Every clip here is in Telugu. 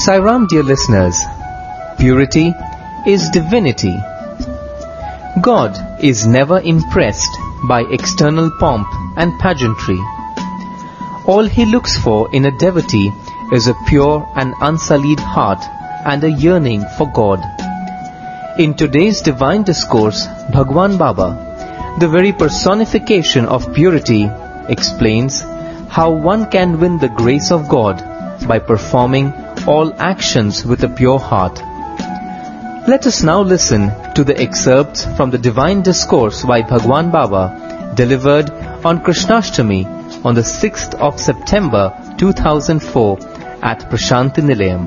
Sairam, dear listeners, purity is divinity. God is never impressed by external pomp and pageantry. All he looks for in a devotee is a pure and unsullied heart and a yearning for God. In today's divine discourse, Bhagwan Baba, the very personification of purity, explains how one can win the grace of God by performing all actions with a pure heart. Let us now listen to the excerpts from the divine discourse by Bhagwan Baba delivered on Krishnashtami on the 6th of September 2004 at Prashanti Nilayam.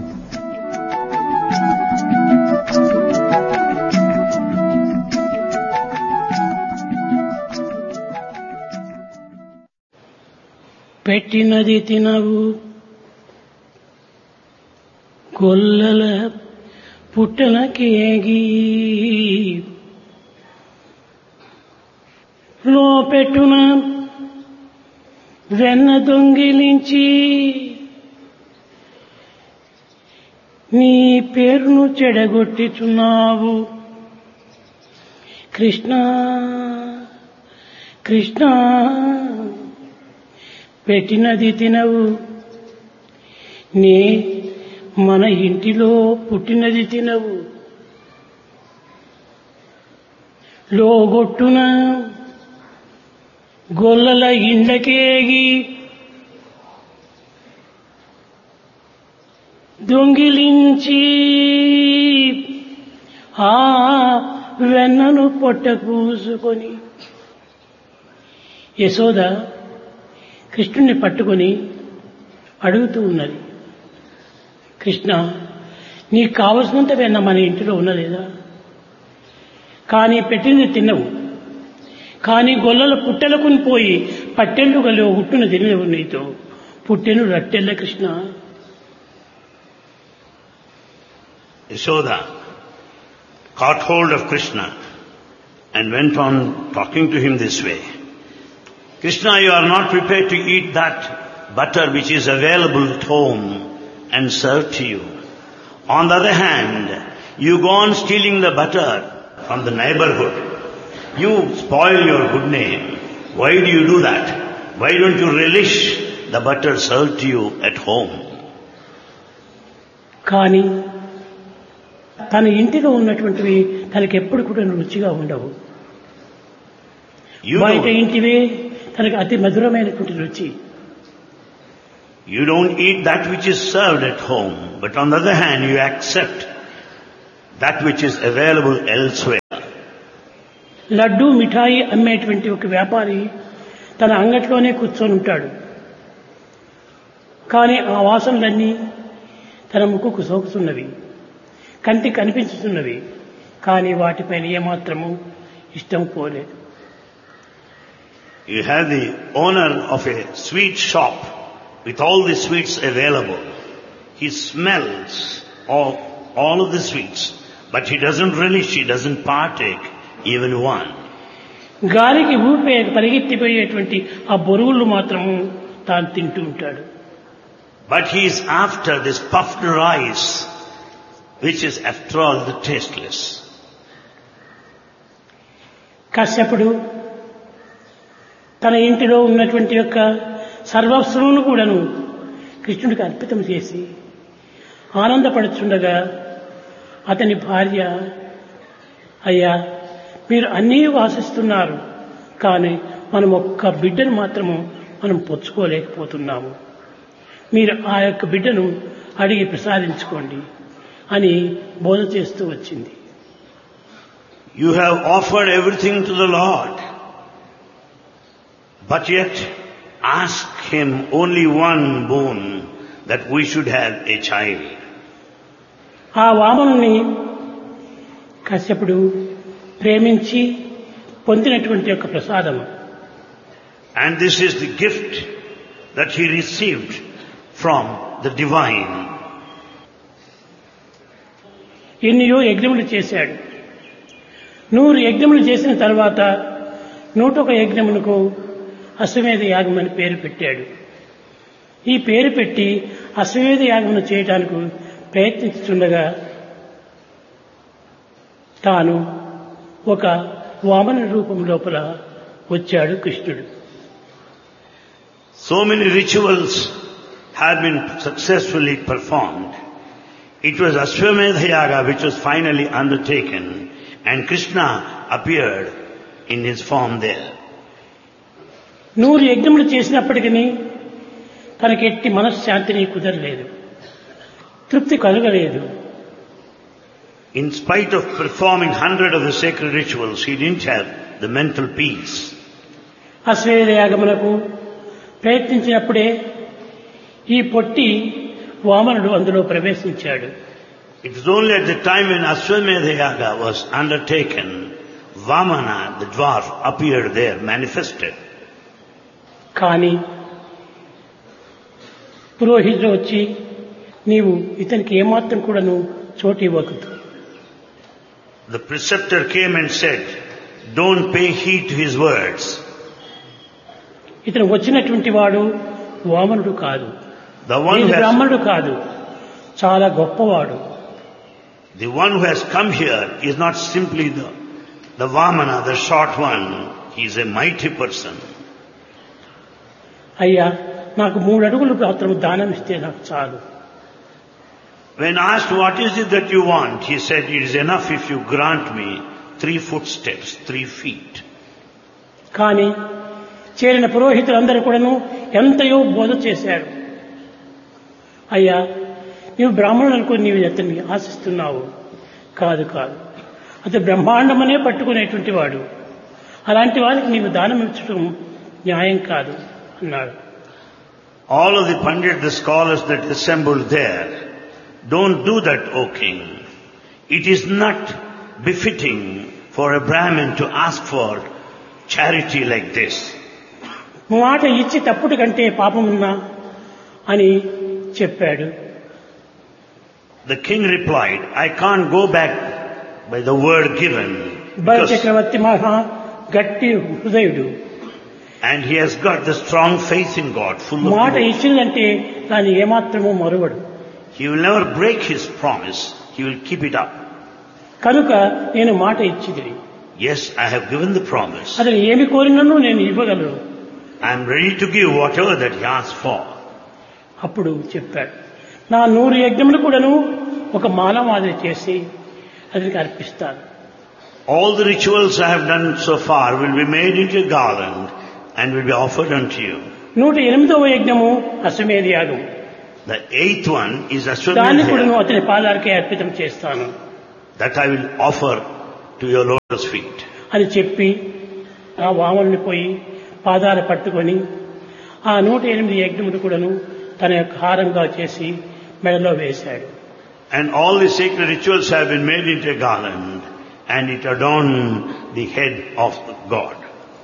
పెట్టినది తినవు గొల్లల పుట్టనకేగి లోపెట్టున వెన్న దొంగిలించి నీ పేరును చెడగొట్టుచున్నావు కృష్ణ కృష్ణ పెట్టినది తినవు నే మన ఇంటిలో పుట్టినది తినవు లోగొట్టున గొల్లల ఇండ్లకేగి దొంగిలించి ఆ వెన్నను పొట్ట పూసుకొని యశోద కృష్ణుణ్ణి పట్టుకొని అడుగుతూ ఉన్నది, కృష్ణ నీకు కావలసినంత వెన్న మన ఇంటిలో ఉన్నదేదా? కానీ పెట్టింది తిన్నవు, కానీ గొల్లల పుట్టెలకు పోయి పట్టెళ్ళు గలో ఉట్టున తినవు, నీతో పుట్టెను రట్టెళ్ళ Krishna. Yashoda caught hold of Krishna and went on talking to him this way. Krishna, you are not prepared to eat that butter which is available at home and served to you. On the other hand, you go on stealing the butter from the neighborhood. You spoil your good name. Why do you do that? Why don't you relish the butter served to you at home? కానీ తన ఇంటిలో ఉన్నటువంటివి తనకి ఎప్పుడు కూడా రుచిగా ఉండవు. బయట ఇంటివే తనకి అతి మధురమైనటువంటి రుచి. You don't eat that which is served at home, but on the other hand you accept that which is available elsewhere. Laddu మిఠాయి అమ్మేటువంటి ఒక వ్యాపారి తన అంగట్లోనే కూర్చొని ఉంటాడు. కానీ ఆ వాసనలన్నీ తన ముక్కుకు సోకుతున్నవి, కంటికి కనిపించుతున్నవి, కానీ వాటిపైన ఏమాత్రము ఇష్టం పోలేదు. You have the owner of a sweet shop with all the sweets available. He smells all of the sweets, but he doesn't relish, he doesn't partake even one. గాలికి ఊపే పరిగెత్తిపోయేటువంటి ఆ బొరుగులు మాత్రము తాను తింటూ ఉంటాడు. But he is after this puffed rice, which is after all the tasteless. కశ్యపుడు తన ఇంటిలో ఉన్నటువంటి యొక్క సర్వస్వమును కూడాను కృష్ణుడికి అర్పితం చేసి ఆనందపడుచుండగా అతని భార్య, అయ్యా మీరు అన్నీ వాసిస్తున్నారు, కానీ మనం ఒక్క బిడ్డను మాత్రము మనం పొచ్చుకోలేకపోతున్నాము, మీరు ఆ యొక్క బిడ్డను అడిగి ప్రసాదించుకోండి అని బోధ చేస్తూ వచ్చింది. You have offered everything to the Lord, but yet ask him only one boon, that we should have a child. ఆ వామనుని కశ్యపుడు ప్రేమించి పొందినటువంటి యొక్క ప్రసాదము. And this is the gift that he received from the divine. ఎన్నో యజ్ఞములు చేశాడు. 100 యజ్ఞములు చేసిన తర్వాత 101 యజ్ఞములకు అశ్వమేధ యాగం అని పేరు పెట్టాడు. ఈ పేరు పెట్టి అశ్వమేధ యాగమును చేయడానికి ప్రయత్నిస్తుండగా తాను ఒక వామన రూపం లోపల వచ్చాడు కృష్ణుడు. So many rituals had been successfully performed. It was Ashwamedha Yaga which was finally undertaken, and Krishna appeared in his form there. 100 యజ్ఞములు చేసినప్పటికీ తనకి ఎట్టి మనశ్శాంతిని కుదరలేదు, తృప్తి కలగలేదు. In spite of performing 100 of the sacred rituals, he didn't have the mental peace. అశ్వమేధ యాగమునకు ప్రయత్నించినప్పుడే ఈ పొట్టి వామనుడు అందులో ప్రవేశించాడు. It was only at the time when Ashwamedha Yaga was undertaken, Vamana, the dwarf, appeared there, manifested. కానీ పురోహితుడు వచ్చి నీవు ఇతనికి ఏమాత్రం కూడా చోటు ఇవ్వకూడదు. The preceptor came and said, don't pay heed to his words. ఇతను వచ్చినటువంటి వాడు వామనుడు కాదు, The one who has, బ్రాహ్మణుడు కాదు, చాలా గొప్పవాడు. the one who has come here is not simply the Vamana, the short one. He is a mighty person. అయ్యా, నాకు 3 అడుగులు మాత్రం దానం ఇస్తే నాకు చాలు. When asked what is it that you want, he said, it is enough if you grant me 3 footsteps, 3 feet. కానీ చేరిన పురోహితులందరూ కూడాను ఎంతయో బోధ చేశారు. అయ్యా, నీవు బ్రాహ్మణుడు అనుకుని నీవు అతన్ని ఆశిస్తున్నావు. కాదు కాదు, అతను బ్రహ్మాండమనే పట్టుకునేటువంటి వాడు. అలాంటి వారికి నీవు దానం ఇచ్చడం న్యాయం కాదు అన్నాడు. All of the Pandit, the scholars that assembled there, don't do that, O king. It is not befitting for a Brahmin to ask for charity like this. మాట ఇచ్చి తప్పుడు కంటే పాపమున్నా అని చెప్పాడు. The king replied, I can't go back by the word given. బల చక్రవర్తి మహా గట్టి హృదయుడు. And he has got the strong faith in God, full of మాట devotion. ఇచ్చిందంటే దాన్ని ఏమాత్రమూ మరువడు. He will never break his promise. He will keep it up. కనుక నేను మాట ఇచ్చిది. Yes, I have given the promise. అతను ఏమి కోరినను నేను ఇవ్వగలను. I am ready to give whatever that he asks for. అప్పుడు చెప్పాడు, నా 100 యజ్ఞములు కూడాను ఒక మాల మాదిరి చేసి అతనికి అర్పిస్తాను. All the rituals I have done so far will be made into a garland and will be offered unto you. 108వ యజ్ఞము అశ్వమేధ యాగం. The 8th one is దాన్ని Ashwamedha కూడాను Yaga. అతని పాదాలకే అర్పితం చేస్తాను That I will offer to your lotus feet. అని చెప్పి ఆ వామనుని పోయి పాదాలు పట్టుకొని ఆ 108 యజ్ఞములు కూడాను తన యొక్క హారంగా చేసి మెడలో వేశాడు. And all the sacred rituals have been made into a garland and it adorned the head of God.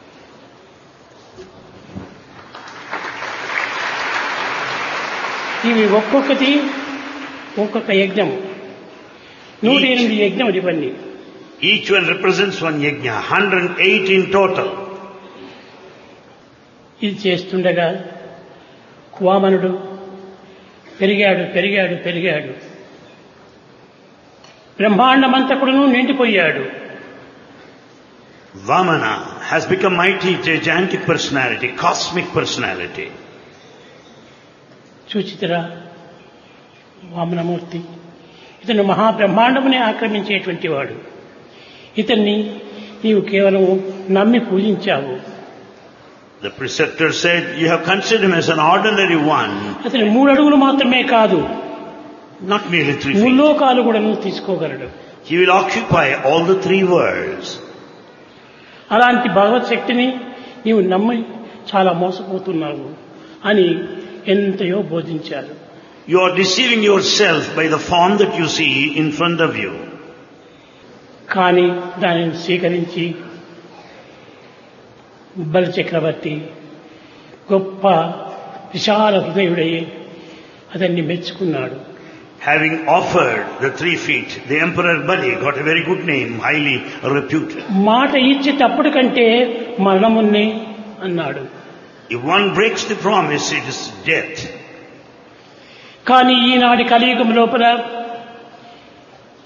ఇవి ఒక్కొక్కటి ఒక్కొక్క యజ్ఞము. 108 యజ్ఞములు ఇవన్నీ. Each one represents one yajna, 108 in total. ఇది చేస్తుండగా వామనుడు పెరిగాడు పెరిగాడు పెరిగాడు. బ్రహ్మాండమంతకుడును నిండిపోయాడు. Vamana has become mighty, gigantic personality, cosmic personality. చూచితరా Vamanamurthy ఇతను మహాబ్రహ్మాండమునే ఆక్రమించేటువంటి వాడు. ఇతన్ని నీవు కేవలం నమ్మి పూజించావు. The preceptor said, you have considered him as an ordinary one, అతను 3 అడుగులు మాత్రమే కాదు, not merely 3 feet. ముల్లోకాలు కూడా నువ్వు తీసుకోగలడు. He will occupy all the 3 worlds. అలాంటి భగవత్ శక్తిని నీవు నమ్మి చాలా మోసపోతున్నావు అని ఎంతయో బోధించారు. You are deceiving yourself by the form that you see in front of you. కానీ దానిని స్వీకరించి బల చక్రవర్తి గొప్ప విశాల హృదయుడై అతన్ని మెచ్చుకున్నాడు. Having offered the 3 feet, the Emperor Bali got a very good name, highly reputed. మాట ఇచ్చి తప్పుడు కంటే మరణమున్నే అన్నాడు. If one breaks the promise, it is death. కానీ ఈనాటి కలియుగం లోపల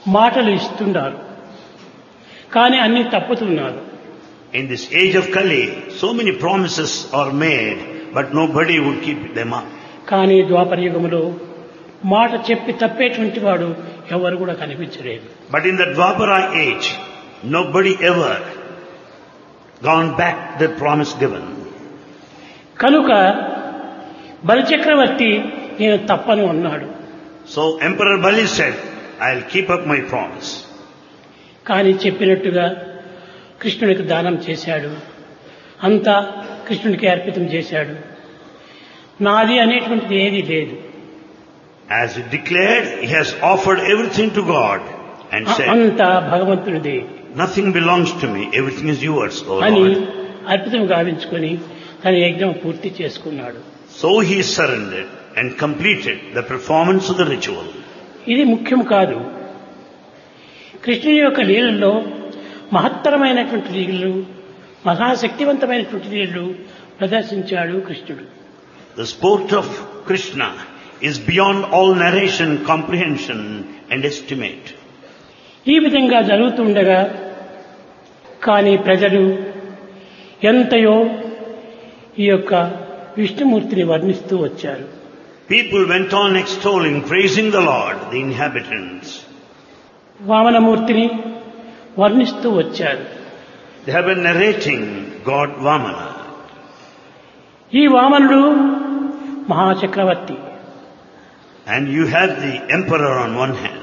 మాటలు ఇస్తున్నారు, కానీ అన్ని తప్పుతున్నారు. In this age of Kali, so many promises are made, but nobody would keep them up. కానీ ద్వాపర యుగంలో మాట చెప్పి తప్పేటువంటి వాడు ఎవరు కూడా కనిపించలేదు. But in the Dwapara age, nobody ever gone back the promise given. కనుక బలిచక్రవర్తి నేను తప్పను అన్నాడు. So Emperor Bali said, I'll keep up my promise. కానీ చెప్పినట్టుగా కృష్ణునికి దానం చేశాడు, అంతా కృష్ణునికి అర్పితం చేశాడు. నాది అనేటువంటిది ఏదీ లేదు. As he declared, he has offered everything to God and said, అంతా భగవంతుడిదే nothing belongs to me, everything is yours, O అని Lord. అర్పితం గావించుకొని తన యజ్ఞం పూర్తి చేసుకున్నాడు. So he surrendered and completed the performance of the ritual. ఇది ముఖ్యం కాదు. కృష్ణుని యొక్క లీలల్లో మహత్తరమైనటువంటి లీలలు, మహాశక్తివంతమైనటువంటి లీలలు ప్రదర్శించాడు కృష్ణుడు. The sport of Krishna is beyond all narration, comprehension and estimate. ఈ విధంగా జరుగుతుండగా కానీ ప్రజలు ఎంతయో ఈ యొక్క విష్ణుమూర్తిని వర్ణిస్తూ వచ్చారు. People went on extolling, praising the Lord, the inhabitants. వామనమూర్తిని వర్ణిస్తూ వచ్చారు. They have been narrating God Vamana. ఈ వామనుడు మహాచక్రవర్తి. And you have the emperor on one hand.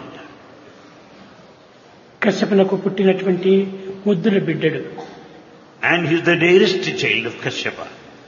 కశ్యపునకు పుట్టినటువంటి ముద్దుల బిడ్డడు. And he is the dearest child of Kashyapa.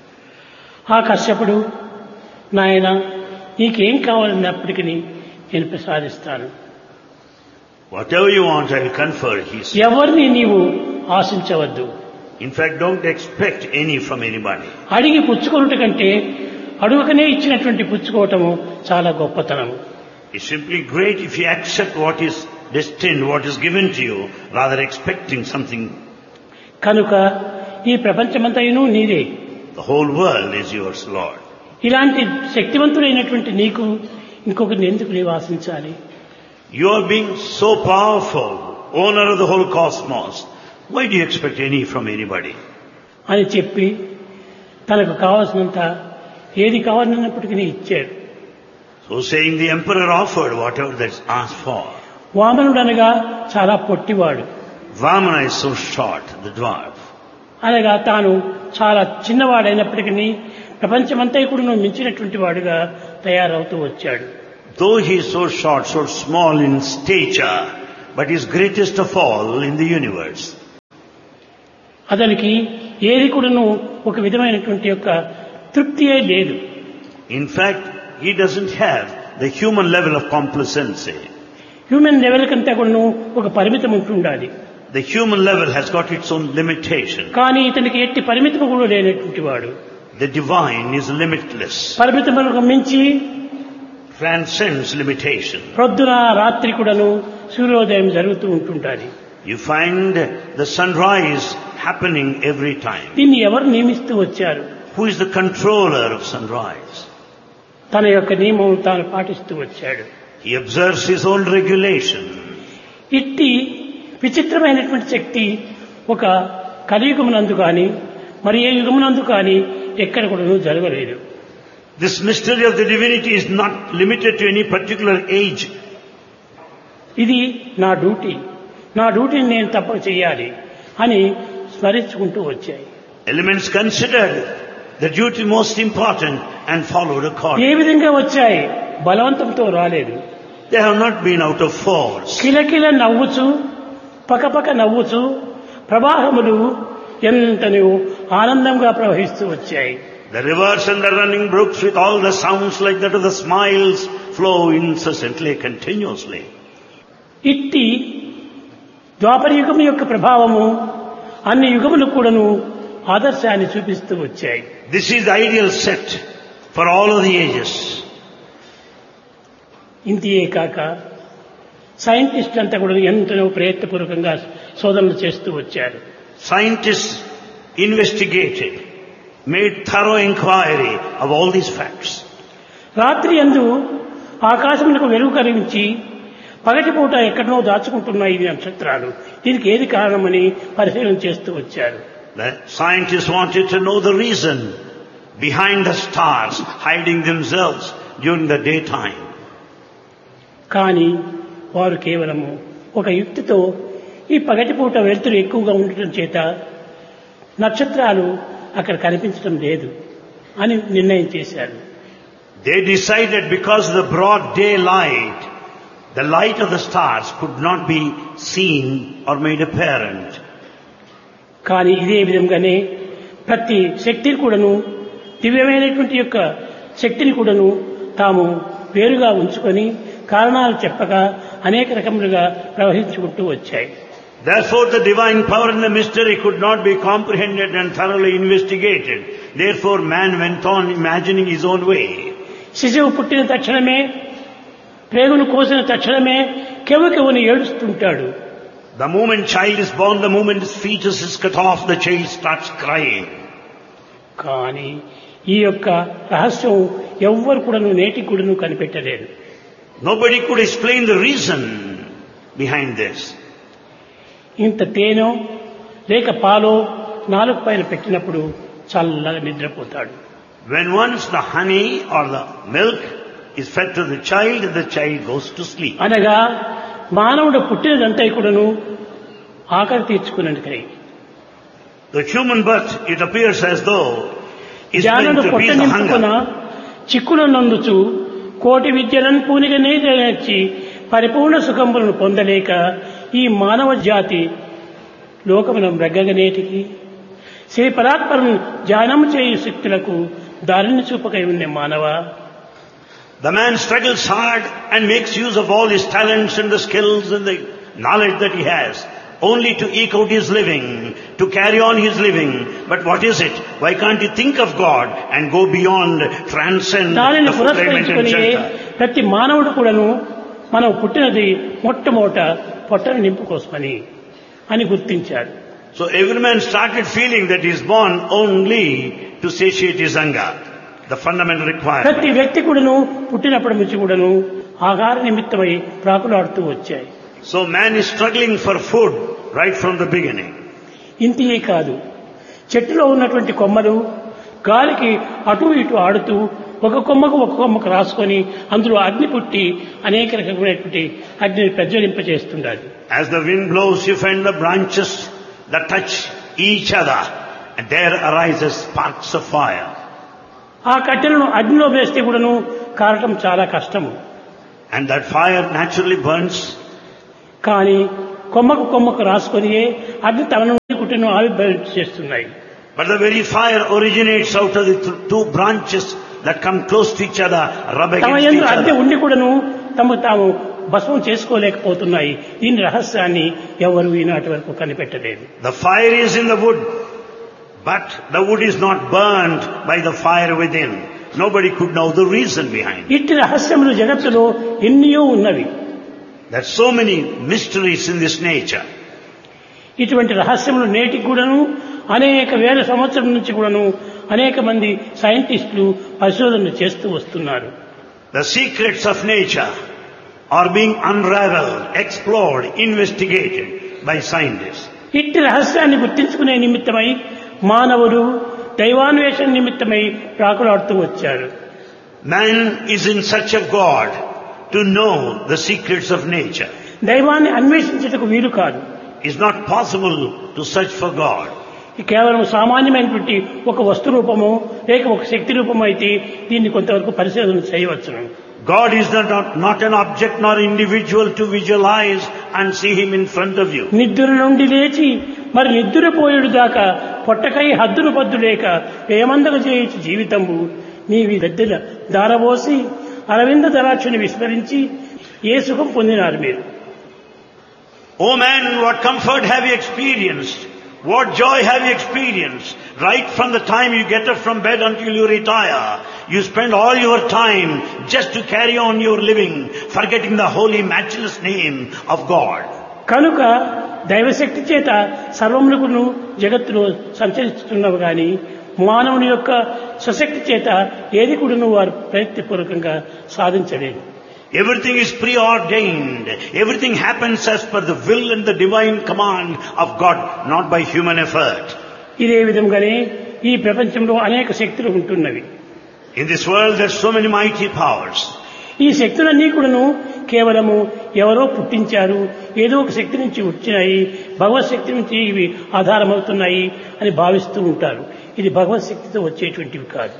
ఆ కశ్యపుడు, నాయన నీకేం కావాలన్నప్పటికీ నేను ప్రసాదిస్తాను, Whatever you want, I will confer, he said. ఎవరిని నీవు ఆశించవద్దు. In fact, don't expect any from anybody. అడిగి పుచ్చుకొనుట కంటే అడుగకనే ఇచ్చినటువంటి పుచ్చుకోవటము చాలా గొప్పతనము. It's simply great if you accept what is destined, what is given to you, rather expecting something. కనుక ఈ ప్రపంచమంతయును నీదే. The whole world is yours, Lord. ఇలాంటి శక్తివంతుడైనటువంటి నీకు ఇంకొకరిని ఎందుకు నీవు ఆశించాలి? You are being so powerful, owner of the whole cosmos. Why do you expect any from anybody? అని చెప్పి తనకు కావాల్సినంత ఏది కావాలన్నప్పటికీ ఇచ్చాడు. So saying, the emperor offered whatever that's asked for. వామనుడు అనగా చాలా పొట్టివాడు. Vamana is so short, the dwarf. అనగా తాను చాలా చిన్నవాడైనప్పటికీ ప్రపంచమంతా కూడా మించినటువంటి వాడుగా తయారవుతూ వచ్చాడు. Though he is so short, so small in stature, but is greatest of all in the universe. అతనికి ఏది కూడాను ఒక విధమైనటువంటి యొక్క తృప్తియే లేదు. In fact, he doesn't have the human level of complacency. Human level కంటే కూడాను ఒక పరిమితం ఉంటుండాలి. The human level has got its own limitation. కానీ ఇతనికి ఎట్టి పరిమితం కూడా లేనటువంటి వాడు. The divine is limitless, పరిమితములకు మించి transcends limitation. ప్రొద్దున రాత్రి కూడాను సూర్యోదయం జరుగుతూ ఉంటుంటాది. You find the sunrise happening every time. దీన్ని ఎవరు నియమిస్తూ వచ్చారు? Who is the controller of sunrise? తన యొక్క నియమం తాను పాటిస్తూ వచ్చాడు. He observes his own regulation. ఇట్టి విచిత్రమైనటువంటి శక్తి ఒక కలియుగమునందు కానీ మరి ఏ యుగమునందు కానీ ఎక్కడ కూడా జరగలేదు. This mystery of the divinity is not limited to any particular age. ఇది నా డ్యూటీని నేను తప్పక చేయాలి అని స్మరించుకుంటూ వచ్చాయి. Elements considered the duty most important and followed A accordingly. విధంగా వచ్చాయి? బలవంతంతో రాలేదు. They have not been out of force. కిలకిల నవ్వుచు పకపక నవ్వుచు ప్రవాహములు ఎంతనో ఆనందంగా ప్రవహిస్తూ వచ్చాయి. The rivers and the running brooks with all the sounds like that of the smiles flow incessantly, continuously. ఇట్టి ద్వాపర యుగం యొక్క ప్రభావము అన్ని యుగములు కూడాను ఆదర్శాన్ని చూపిస్తూ వచ్చాయి. This is the ideal set for all of the ages. ఇంతియే కాక సైంటిస్ట్ అంతా కూడా ఎంతో ప్రయత్నపూర్వకంగా శోధనలు చేస్తూ వచ్చారు. Scientists investigated, made thorough inquiry of all these facts. రాత్రి యందు ఆకాశమునకు వెలుగు కలిగించి పగటిపూట ఎక్కడనో దాచుకుంటున్నాయి ఈ నక్షత్రాలు, దీనికి ఏది కారణమని పరిశీలన చేస్తూ వచ్చారు. The scientists wanted to know the reason behind the stars hiding themselves during the daytime. కానీ వారు కేవలము ఒక యుక్తితో ఈ పగటిపూట వెలుతురు ఎక్కువగా ఉండటం చేత నక్షత్రాలు అక్కడ కనిపించడం లేదు అని నిర్ణయం చేశారు. They decided because of the broad daylight, the light of the stars could not be seen or made apparent. కానీ ఇదే విధంగానే ప్రతి శక్తిని కూడాను, దివ్యమైనటువంటి యొక్క శక్తిని కూడాను తాము వేరుగా ఉంచుకొని కారణాలు చెప్పగా అనేక రకములుగా ప్రవహించుకుంటూ వచ్చాయి. Therefore the divine power and the mystery could not be comprehended and thoroughly investigated. Therefore man went on imagining his own way. శిశువు పుట్టిన తక్షణమే, ప్రేగును కోసిన తక్షణమే కెవ్వుని ఏడుస్తుంటాడు. The moment child is born, the moment his fetus is cut off, the child starts crying. కానీ ఈ యొక్క రహస్యం ఎవ్వరు కూడాను నేటికి కూడాను కనిపెట్టలేరు. Nobody could explain the reason behind this. ఇంత తేనో లేక పాలో నాలుగు పైన పెట్టినప్పుడు చల్లగా నిద్రపోతాడు. When once the honey or the milk is fed to the child goes to sleep. అనగా మానవుడు పుట్టినదంతా కూడాను ఆకలి తీర్చుకునేందుకై. The human birth, it appears as though, is జ్ఞానుడు meant to పొట్ట appease the నింపుకున్న hunger. చిక్కులనందుచు కోటి విద్యలను పూనిగనే నేర్చి పరిపూర్ణ సుఖములను పొందలేక ఈ మానవ జాతి లోకమును బ్రగ్గగనేటికి శ్రీ పరాత్పరం ధ్యానం చేయు శక్తులకు దారిని చూపకై ఉన్న మానవ. The man struggles hard and makes use of all his talents and the skills and the knowledge that he has, only to eke out his living, to carry on his living. But what is it? Why can't he think of God and go beyond, transcend దానిని the fulfillment and పురస్కరించుకుని shelter? ప్రతి మానవుడు కూడాను మనం పుట్టినది మొట్టమొదట పొట్టను నింపుకోసమని అని గుర్తించాడు. So every man started feeling that he is born only to satiate his hunger, the fundamental requirement. ప్రతి వ్యక్తి కూడాను పుట్టినప్పటి నుంచి కూడాను ఆహార నిమిత్తమై ప్రాకులాడుతూ వచ్చాయి. So man is struggling for food right from the beginning. ఇంతే కాదు, చెట్టులో ఉన్నటువంటి కొమ్మలు గాలికి అటు ఇటు ఆడుతూ ఒక కొమ్మకు రాసుకొని అందులో అగ్ని పుట్టి అనేక రకమైనటువంటి అగ్నిని ప్రజ్వలింపజేస్తుండాలి. As the wind blows, you find the branches that touch each other, and there arises sparks of fire. ఆ కట్టెలను అగ్నిలో వేస్తే కూడాను కారటం చాలా కష్టము. And that fire naturally burns. కానీ కొమ్మకు రాసుకొని అగ్ని తన నుండి కుట్టెను ఆవిర్భవించేస్తున్నాయి. But the very fire originates out of the two branches that come close to each other, rub తమ against యందు each అద్దె other. ఉండి కూడాను తాము భస్మం చేసుకోలేకపోతున్నాయి. దీని రహస్యాన్ని ఎవరు ఈనాటి వరకు కనిపెట్టలేదు. The fire is in the wood, but the wood is not burned by the fire within. Nobody could know the reason behind it. ఇట్టి రహస్యములు జగత్తులో ఎన్నో ఉన్నవి. There are so many mysteries in this nature. ఇటువంటి రహస్యములు నేటికి కూడాను అనేక వేల సంవత్సరం నుంచి కూడాను అనేక మంది సైంటిస్టులు పరిశోధనలు చేస్తూ వస్తున్నారు. The secrets of nature are being unraveled, explored, investigated by scientists. ఇట్టి రహస్యాన్ని గుర్తించుకునే నిమిత్తమై మానవుడు దైవాన్వేషణ నిమిత్తమై ప్రాకులాడుతూ వచ్చారు. Man is in search of God to know the secrets of nature. దైవాన్ని అన్వేషించుటకు వీలు కాదు. It's not possible to search for God. కేవలం సామాన్యమైనటువంటి ఒక వస్తు రూపము లేక ఒక శక్తి రూపము అయితే దీన్ని కొంతవరకు పరిశోధన చేయవచ్చును. God is not an object nor individual to visualize and see Him in front of you. నిద్ర నుండి లేచి మరి నిద్రపోయేడు దాకా పొట్టకై హద్దులు పద్దు లేక ఏమందక చేయొచ్చు జీవితంబు నీవి గద్దెల దారబోసి అరవింద దరాక్షుని విస్మరించి ఏ సుఖం పొందినారు మీరు? O man, what comfort have you experienced? What joy have you experienced? Right from the time you get up from bed until you retire, you spend all your time just to carry on your living, forgetting the holy, matchless name of God. కనుక దైవశక్తి చేత సర్వములకును జగత్తులో సంచరిస్తున్నవి కానీ మానవుని యొక్క స్వశక్తి చేత ఏది కూడాను వారు ప్రయత్నపూర్వకంగా సాధించలేదు. Everything is preordained. Everything happens as per the will and the divine command of God, not by human effort. ఇదే విధంగానే ఈ ప్రపంచంలో అనేక శక్తులు ఉంటున్నవి. In this world there are so many mighty powers. ఈ శక్తులన్నీ కూడాను కేవలము ఎవరో పుట్టించారు, ఏదో ఒక శక్తి నుంచి వచ్చినాయి, భగవత్ శక్తి నుంచి ఇవి ఆధారమవుతున్నాయి అని భావిస్తూ ఉంటారు. ఇది భగవత్ శక్తితో వచ్చేటువంటివి కాదు.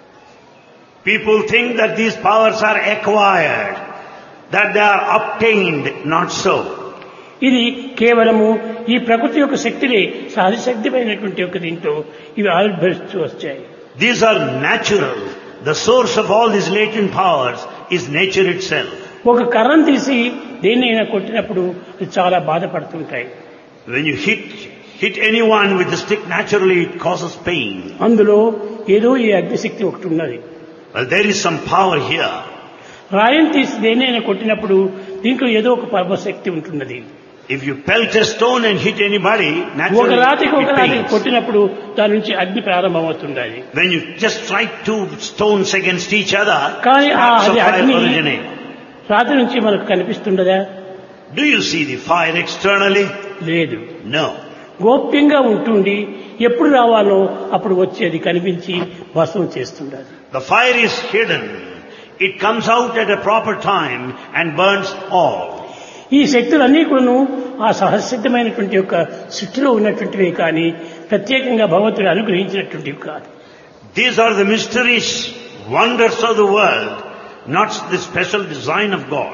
People think that these powers are acquired, that they are obtained, not so. ఇది కేవలము ఈ ప్రకృతి యొక్క శక్తిని సహజశక్తిమైనటువంటి యొక్క దీంట్లో ఇవి ఆవిర్భవిస్తూ వచ్చాయి. These are natural. The source of all these latent powers is nature itself. ఒక కర్రను తీసి దేన్నైనా కొట్టినప్పుడు అది చాలా బాధపడుతుంటాయి. When you hit anyone with the stick, naturally it causes pain. అందులో ఏదో ఈ అగ్నిశక్తి ఒకటి ఉన్నది. Well, there is some power here. రాయిని తీసి దేన్నైనా కొట్టినప్పుడు దీంట్లో ఏదో ఒక పరమశక్తి ఉంటున్నది. If you pelt a stone and hit anybody, ఒక naturally రాతికి it ఒక రాతికి pains. కొట్టినప్పుడు దాని నుంచి అగ్ని ప్రారంభమవుతుండాలి. When you just strike two stones against each other, కానీ sparks of అది fire అగ్ని originate. రాతి నుంచి మనకు కనిపిస్తుండదా? Do you see the fire externally? లేదు. No. గోప్యంగా ఉంటుండి ఎప్పుడు రావాలో అప్పుడు వచ్చేది కనిపించి భస్మం చేస్తుండాలి. The fire is hidden. It comes out at a proper time and burns all. ఈ శక్తులన్నీ కూడాను ఆ సహజసిద్ధమైనటువంటి యొక్క సృష్టిలో ఉన్నటువంటివే కానీ ప్రత్యేకంగా భగవంతుడు అనుగ్రహించినటువంటివి కాదు. These are the mysteries, wonders of the world, not the special design of God.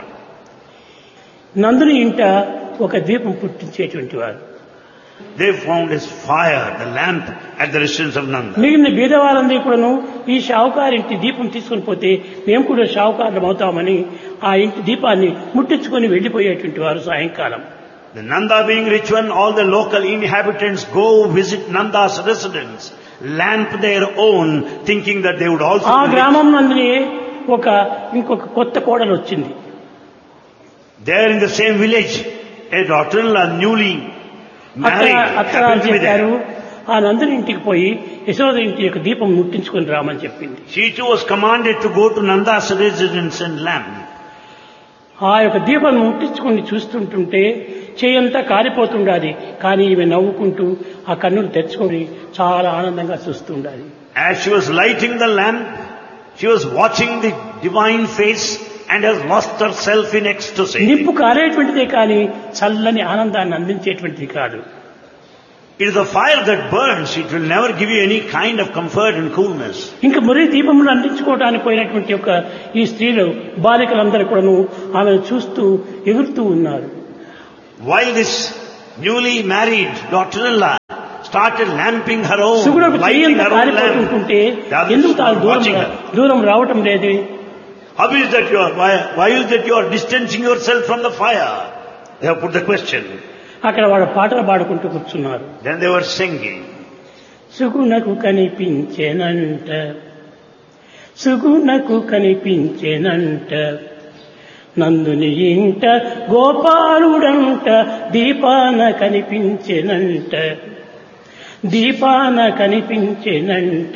నందుని ఇంట ఒక దీపం పుట్టించేటువంటి వారు. They found his fire, the lamp at the residence of Nanda. మిగిలిన బీదవారందరూ కూడాను ఈ షావుకారింటి దీపం తీసుకొని పోతే మేము కూడా షావుకారులం అవుతామని ఆ ఇంటి దీపాన్ని ముట్టించుకొని వెళ్లిపోయేటువంటి వారు సాయంకాలం. The Nanda being rich one, all the local inhabitants go visit Nanda's residence, lamp their own, thinking that they would also ఆ be rich. గ్రామం నందునే ఇంకొక కొత్త కోడలు వచ్చింది. There in the same village, a daughter-in-law newly married అక్కడ happened to be చెప్పారు, there. ఆ నందుని ఇంటికి పోయి యశోద ఇంటి యొక్క దీపం ముట్టించుకొని రామని చెప్పింది. She too was commanded to go to Nanda's residence and lamp. ఆ యొక్క దీపం ముట్టించుకొని చూస్తుంటుంటే చేయంతా కారిపోతుండాలి, కానీ ఈమె నవ్వుకుంటూ ఆ కన్నులు తెచ్చుకొని చాలా ఆనందంగా చూస్తుండాలి. As she was lighting the lamp, she was watching the divine face and has lost herself in ecstasy. నిప్పు కారేటువంటిదే కానీ చల్లని ఆనందాన్ని అందించేటువంటిది కాదు. It is the fire that burns. It will never give you any kind of comfort and coolness. ఇంకా మరి దీపములు అందించుకోవడానికి పోయినటువంటి యొక్క ఈ స్త్రీలు బాలికలందరూ కూడాను ఆమెను చూస్తూ ఎగురుతూ ఉన్నారు. While this newly married daughter-in-law started lamping her own, సుగుణకు lighting చెయ్యంత her own కారిపోతుంటుంటే lamp, ఎందుకు తాను watching her. దూరం రావటం లేదు? How is that why is that you are distancing yourself from the fire? They have put the question. అక్కడ వాడు పాటలు పాడుకుంటూ కూర్చున్నారు. Then they were singing. సుగుణకు కనిపించేనంట, సుగుణకు కనిపించేనంట, నందుని ఇంట గోపాలుడంట, దీపాన కనిపించేనంట, దీపాన కనిపించేనంట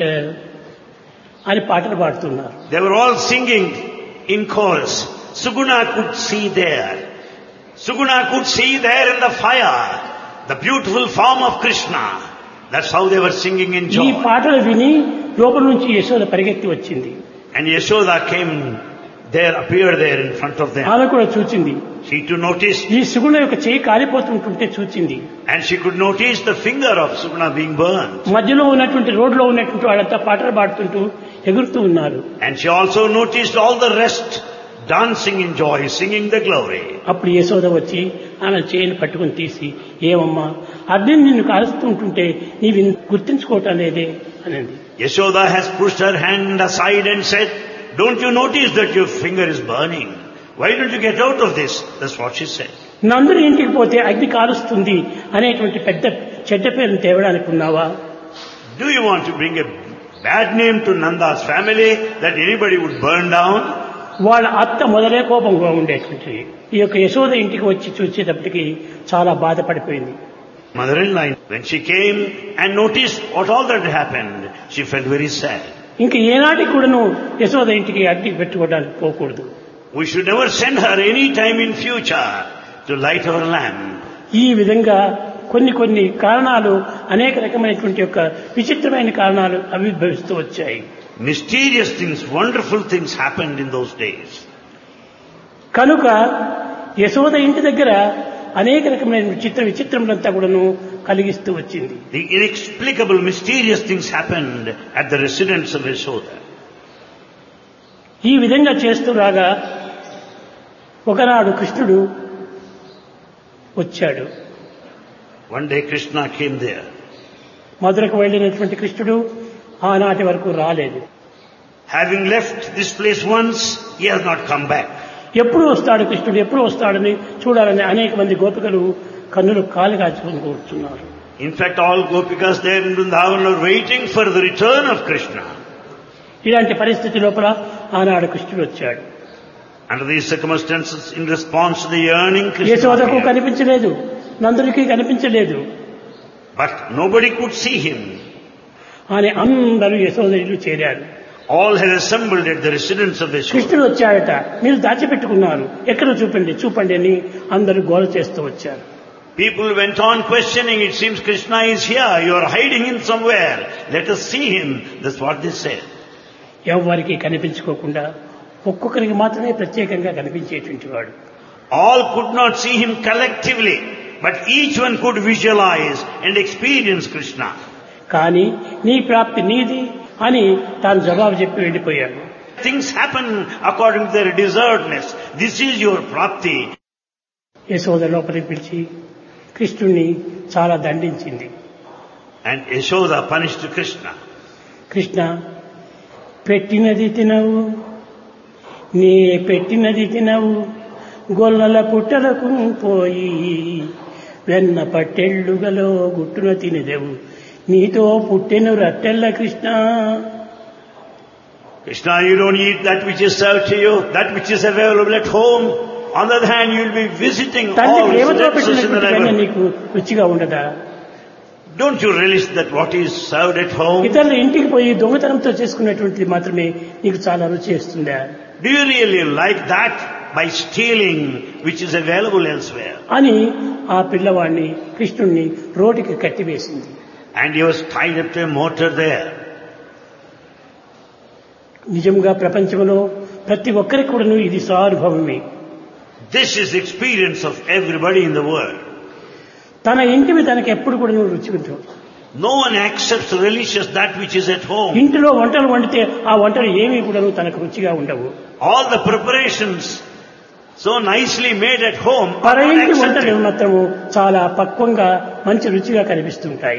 అని పాటలు పాడుతున్నారు. They were all singing in chorus. Suguna could see there. Suguna could see there in the fire the beautiful form of Krishna. That's how they were singing in ఈ joy. పాటలు విని లోపల నుంచి యశోద పరిగెత్తి వచ్చింది. And Yashoda appeared there in front of them. ఆమె కూడా చూచింది. She too noticed, ఈ సుగుణ యొక్క చేయి కాలిపోతుంటుంటే చూచింది. and she could notice the finger of Suguna being burned. మధ్యలో ఉన్నటువంటి రోడ్లో ఉన్నటువంటి వాళ్ళంతా పాటలు పాడుతుంటూ ఎగురుతూ ఉన్నారు. And she also noticed all the rest dancing in joy, singing the glory. అప్పుడు యశోద వచ్చి ఆమె చేయిని పట్టుకుని తీసి, ఏమమ్మా అగ్ని నిన్ను కాలుస్తుంటుంటే నీవు గుర్తించుకోవటం లేదే అనింది. Yashoda has pushed her hand aside and said, don't you notice that your finger is burning? Why don't you get out of this? That's what she said. నందుని ఇంటికి పోతే అగ్ని కాలుస్తుంది అనేటువంటి పెద్ద చెడ్డ పేరును తేవడానికి ఉన్నావా? Do you want to bring a bad name to Nanda's family that anybody would burn down? వాళ్ళ అత్త మొదలే కోపంగా ఉండేటువంటి ఈ యొక్క యశోద ఇంటికి వచ్చి చూసేటప్పటికి చాలా బాధపడిపోయింది. Mother-in-law, when she came and noticed what all that happened, she felt very sad. ఇంకా ఏనాటికి కూడాను యశోద ఇంటికి అగ్ని పెట్టుకోవడానికి పోకూడదు. We should never send her any time in future to light our lamp. ఈ విధంగా కొన్ని కారణాలు అనేక రకమైనటువంటి యొక్క విచిత్రమైన కారణాలు ఆవిర్భవిస్తూ వచ్చాయి. Mysterious things, wonderful things happened in those days. కనుక యశోద ఇంటి దగ్గర అనేక రకమైన విచిత్రములంతా కూడాను కలిగిస్తూ వచ్చింది. The inexplicable, mysterious things happened at the residence of Yashoda. ఈ విధంగా చేస్తూ రాగా ఒకనాడు కృష్ణుడు వచ్చాడు. One day Krishna came there. మధురకు వెళ్ళినటువంటి కృష్ణుడు ఆనాటి వరకు రాలేదు. Having left this place once, he has not come back. ఎప్పుడు వస్తాడు కృష్ణుడు, ఎప్పుడు వస్తాడని చూడాలని అనేక మంది గోపికలు కన్నులు కాలుగాచుకొని కూర్చున్నారు. In fact, all gopikas there in Vrindavan are waiting for the return of Krishna. ఇలాంటి పరిస్థితి లోపల ఆనాడు కృష్ణుడు వచ్చాడు. Under these circumstances, in response to the yearning, Krishna యశోదకు appeared. కనిపించలేదు, నందుడికి కనిపించలేదు. But nobody could see him. అని అందరూ యశోద ఇల్లు చేరారు. All had assembled at the residence of Yashoda. కృష్ణుడు వచ్చాడట, మీరు దాచిపెట్టుకున్నారు, ఎక్కడ చూపండి అని అందరూ గోల చేస్తూ వచ్చారు. People went on questioning, it seems Krishna is here, you are hiding him somewhere, let us see him. That's what they said. ఎవరికి కనిపించుకోకుండా ఒక్కొక్కరికి మాత్రమే ప్రత్యేకంగా కనిపించేటువంటి వాడు. All could not see him collectively, but each one could visualize and experience Krishna. కానీ నీ ప్రాప్తి నీది అని తాను జవాబు చెప్పి వెళ్ళిపోయాడు. Things happen according to their deservedness. This is your prapti. Yashoda లోపలికి పిలిచి కృష్ణుణ్ణి చాలా దండించింది. And Yashoda punished Krishna. Krishna, పెట్టినది తినవు, నీ పెట్టినది తినవు, గొల్లల పుట్టలకు పోయి వెన్న పట్టెళ్ళుగలో గుట్టున తినదెవు, నీతో పుట్టెను రట్టెల్ల Krishna. Krishna, you don't eat that which is served to you, that which is available at home. On the other hand, you will be visiting తల్లి all ప్రేమతో residences in the పెట్టినటువంటి వెన్న neighborhood. నీకు రుచిగా ఉండదా? Don't you relish that what is served at home? ఇతరుల ఇంటికి పోయి దొంగతనంతో చేసుకున్నటువంటిది మాత్రమే నీకు చాలా రుచి ఇస్తుందా Do you really like that by stealing which is available elsewhere? అని ఆ పిల్లవాడిని కృష్ణుణ్ణి రోటికి కట్టివేసింది. And he was tied up to a mortar there. నిజంగా ప్రపంచంలో ప్రతి ఒక్కరికి కూడాను ఇది స్వానుభవమే. This is the experience of everybody in the world. తన ఇంటివి తనకి ఎప్పుడు కూడా రుచి ఉంటుంది. No one accepts religious that which is at home. ఇంటిలో వంటలు వండితే ఆ వంటలు ఏమీ కూడా తనకు రుచిగా ఉండవు. All the preparations so nicely made at home are పర not ఇంటి వంటలు accepted. మాత్రము చాలా పక్వంగా మంచి రుచిగా కనిపిస్తుంటాయి.